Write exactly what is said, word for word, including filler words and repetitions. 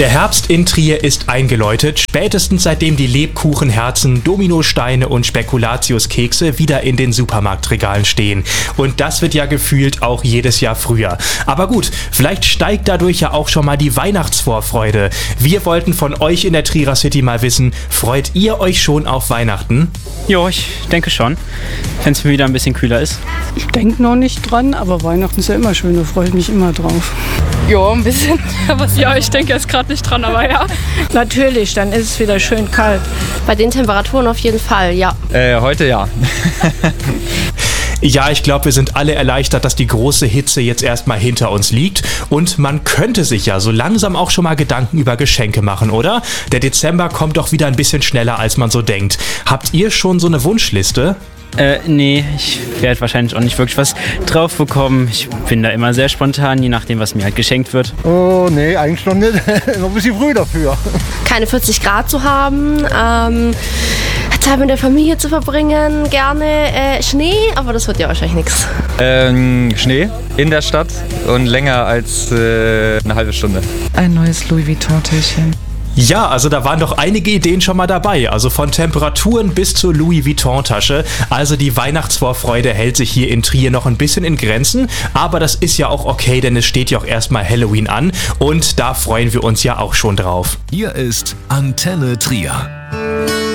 Der Herbst in Trier ist eingeläutet, spätestens seitdem die Lebkuchenherzen, Dominosteine und Spekulatiuskekse wieder in den Supermarktregalen stehen. Und das wird ja gefühlt auch jedes Jahr früher. Aber gut, vielleicht steigt dadurch ja auch schon mal die Weihnachtsvorfreude. Wir wollten von euch in der Trierer City mal wissen, freut ihr euch schon auf Weihnachten? Jo, ich denke schon, wenn es wieder ein bisschen kühler ist. Ich denke noch nicht dran, aber Weihnachten ist ja immer schön, da freue ich mich immer drauf. Ja, ein bisschen. Aber ja, ich denke jetzt gerade nicht dran, aber ja. Natürlich, dann ist es wieder schön kalt. Bei den Temperaturen auf jeden Fall, ja. Äh, heute ja. Ja, ich glaube, wir sind alle erleichtert, dass die große Hitze jetzt erstmal hinter uns liegt. Und man könnte sich ja so langsam auch schon mal Gedanken über Geschenke machen, oder? Der Dezember kommt doch wieder ein bisschen schneller, als man so denkt. Habt ihr schon so eine Wunschliste? Äh, nee, ich werde wahrscheinlich auch nicht wirklich was drauf bekommen. Ich bin da immer sehr spontan, je nachdem, was mir halt geschenkt wird. Oh, nee, eigentlich noch nicht. Noch ein bisschen früh dafür. Keine vierzig Grad zu haben, ähm, Zeit mit der Familie zu verbringen, gerne äh, Schnee, aber das wird ja wahrscheinlich nichts. Ähm, Schnee in der Stadt und länger als äh, eine halbe Stunde. Ein neues Louis Vuitton-Täschchen. Ja, also da waren doch einige Ideen schon mal dabei, also von Temperaturen bis zur Louis Vuitton-Tasche. Also die Weihnachtsvorfreude hält sich hier in Trier noch ein bisschen in Grenzen, aber das ist ja auch okay, denn es steht ja auch erstmal Halloween an und da freuen wir uns ja auch schon drauf. Hier ist Antenne Trier.